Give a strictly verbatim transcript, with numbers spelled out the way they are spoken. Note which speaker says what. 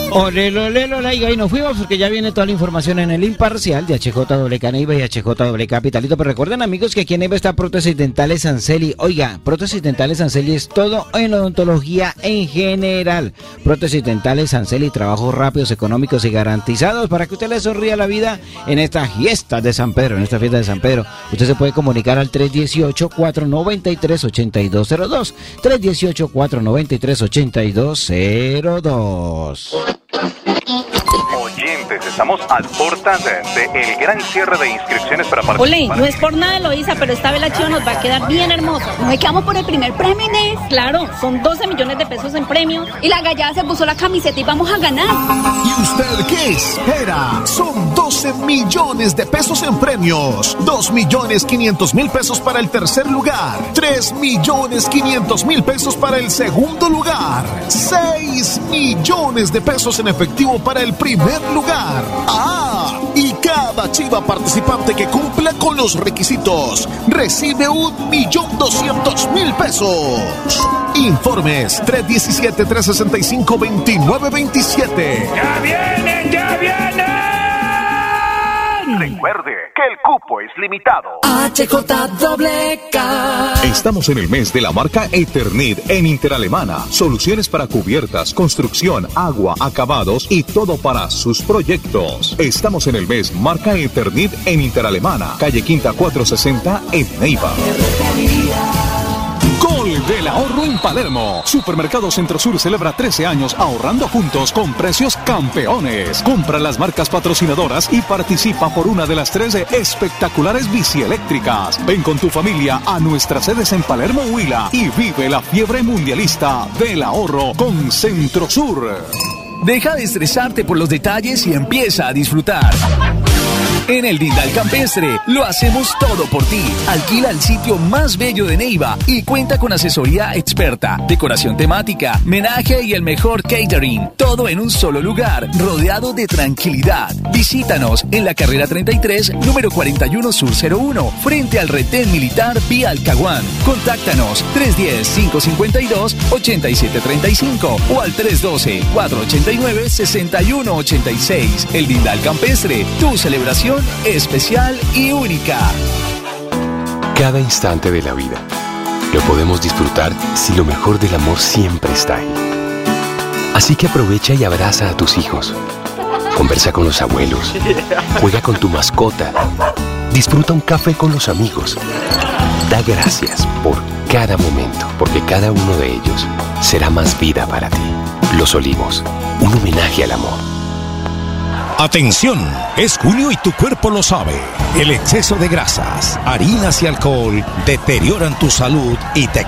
Speaker 1: Olelo, olelo, laiga, y nos fuimos porque ya viene toda la información en el Imparcial de H J W K Neiva y H J W Capitalito. Pero recuerden, amigos, que aquí en Neiva está Prótesis Dentales Sanceli. Oiga, Prótesis Dentales Sanceli es todo en odontología en general. Prótesis Dentales Sanceli, trabajos rápidos, económicos y garantizados para que usted le sonría la vida en esta fiesta de San Pedro, en esta fiesta de San Pedro. Usted se puede comunicar al tres uno ocho, cuatro nueve tres, ocho dos cero dos. tres uno ocho, cuatro nueve tres, ocho dos cero dos.
Speaker 2: Oyentes, estamos a puertas de, de el gran cierre de inscripciones para participar.
Speaker 3: Ole, no es por nada, Eloísa, pero esta vez la chiva nos va a quedar bien hermosa.
Speaker 4: ¿No es que vamos por el primer premio, Inés?
Speaker 3: Claro, son doce millones de pesos en premios.
Speaker 4: Y la gallada se puso la camiseta y vamos a ganar.
Speaker 5: ¿Y usted qué espera? Son doce millones de pesos en premios. dos millones quinientos mil pesos para el tercer lugar. tres millones quinientos mil pesos para el segundo lugar. seis millones de pesos en efectivo para el primer lugar. ¡Ah! Y cada chiva participante que cumpla con los requisitos recibe un millón doscientos mil pesos. Informes tres uno siete, tres seis cinco, dos nueve dos siete.
Speaker 6: ¡Ya vienen, ya vienen!
Speaker 2: Recuerde que el cupo es limitado.
Speaker 7: H J W K.
Speaker 8: Estamos en el mes de la marca Eternit en Interalemana. Soluciones para cubiertas, construcción, agua, acabados y todo para sus proyectos. Estamos en el mes marca Eternit en Interalemana. Calle Quinta cuatrocientos sesenta en Neiva. Gol del ahorro en Palermo. Supermercado Centro Sur celebra trece años ahorrando juntos con precios campeones. Compra las marcas patrocinadoras y participa por una de las tres espectaculares bicieléctricas. Ven con tu familia a nuestras sedes en Palermo, Huila y vive la fiebre mundialista del ahorro con Centro Sur.
Speaker 9: Deja de estresarte por los detalles y empieza a disfrutar. En el Dindal Campestre lo hacemos todo por ti. Alquila el sitio más bello de Neiva y cuenta con asesoría experta, decoración temática, menaje y el mejor catering. Todo en un solo lugar, rodeado de tranquilidad. Visítanos en la carrera treinta y tres, número cuarenta y uno Sur cero uno, frente al retén militar vía Alcahuán. Contáctanos tres uno cero, cinco cinco dos, ocho siete tres cinco o al tres uno dos, cuatro ocho nueve, seis uno ocho seis. El Dindal Campestre, tu celebración especial y única.
Speaker 10: Cada instante de la vida lo podemos disfrutar si lo mejor del amor siempre está ahí. Así que aprovecha y abraza a tus hijos. Conversa con los abuelos. Juega con tu mascota. Disfruta un café con los amigos. Da gracias por cada momento, porque cada uno de ellos será más vida para ti. Los Olivos, un homenaje al amor.
Speaker 11: Atención, es junio y tu cuerpo lo sabe. El exceso de grasas, harinas y alcohol deterioran tu salud y te